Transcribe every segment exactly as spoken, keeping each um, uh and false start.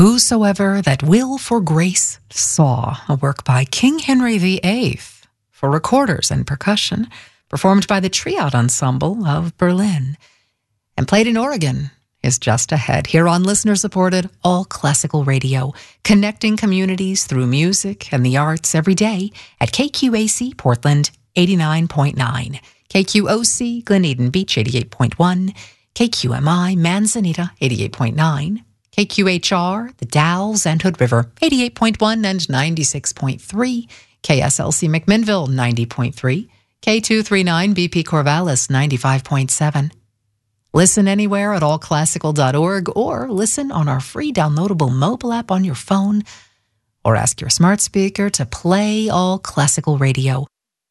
Whosoever that will for grace saw, a work by King Henry the Eighth for recorders and percussion, performed by the Triad Ensemble of Berlin, and played in Oregon, is just ahead here on listener-supported All Classical Radio, connecting communities through music and the arts every day at K Q A C Portland eighty-nine point nine, K Q O C Gleneden Beach eighty-eight point one, K Q M I Manzanita eighty-eight point nine, K Q H R, The Dalles and Hood River, eighty-eight point one and ninety-six point three, K S L C McMinnville, ninety point three, K two thirty-nine B P Corvallis, ninety-five point seven. Listen anywhere at all classical dot org or listen on our free downloadable mobile app on your phone, or ask your smart speaker to play All Classical Radio.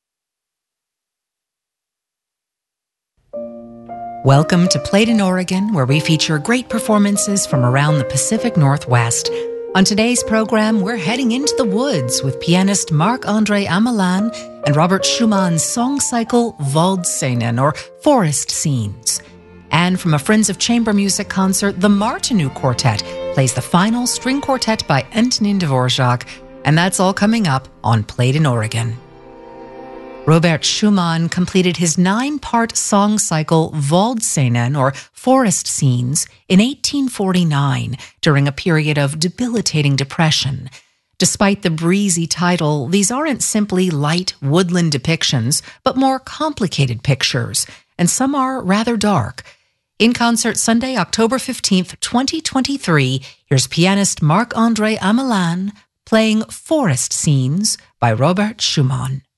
Welcome to Played in Oregon, where we feature great performances from around the Pacific Northwest. On today's program, we're heading into the woods with pianist Marc-André Amelan and Robert Schumann's song cycle Waldscenen, or Forest Scenes. And from a Friends of Chamber Music concert, the Martinu Quartet plays the final string quartet by Antonin Dvorak, and that's all coming up on Played in Oregon. Robert Schumann completed his nine-part song cycle Waldscenen, or Forest Scenes, in eighteen forty-nine during a period of debilitating depression. Despite the breezy title, these aren't simply light woodland depictions, but more complicated pictures, and some are rather dark. In concert Sunday, October fifteenth, twenty twenty-three, here's pianist Marc-André Amelan playing Forest Scenes by Robert Schumann.